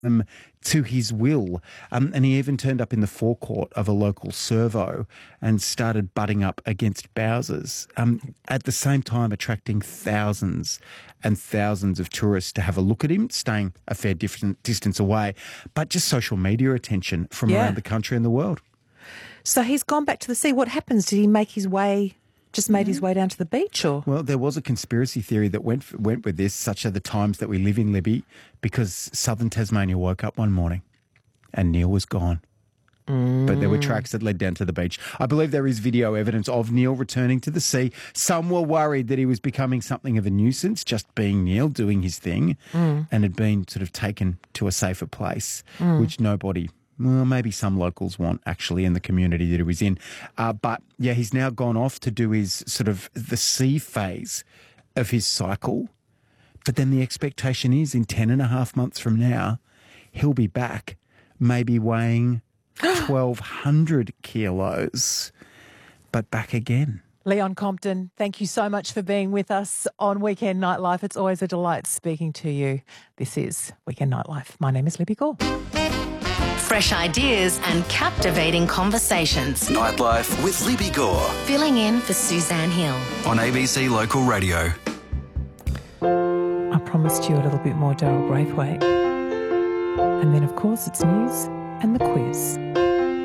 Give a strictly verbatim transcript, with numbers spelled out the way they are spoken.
Um, to his will. Um, and he even turned up in the forecourt of a local servo and started butting up against Bowser's, um, at the same time attracting thousands and thousands of tourists to have a look at him, staying a fair different distance away, but just social media attention from Yeah. around the country and the world. So he's gone back to the sea. What happens? Did he make his way, just made his way down to the beach, or? Well, there was a conspiracy theory that went went with this, such are the times that we live in, Libby, because southern Tasmania woke up one morning and Neil was gone. Mm. But there were tracks that led down to the beach. I believe there is video evidence of Neil returning to the sea. Some were worried that he was becoming something of a nuisance, just being Neil, doing his thing, mm. and had been sort of taken to a safer place, mm. which nobody... Well, maybe some locals want, actually, in the community that he was in. Uh, but, yeah, he's now gone off to do his sort of the sea phase of his cycle. But then the expectation is in ten and a half months from now, he'll be back, maybe weighing twelve hundred kilos, but back again. Leon Compton, thank you so much for being with us on Weekend Nightlife. It's always a delight speaking to you. This is Weekend Nightlife. My name is Libby Gore. Fresh ideas and captivating conversations. Nightlife with Libby Gore. Filling in for Suzanne Hill. On A B C Local Radio. I promised you a little bit more Daryl Braithwaite. And then, of course, it's news and the quiz.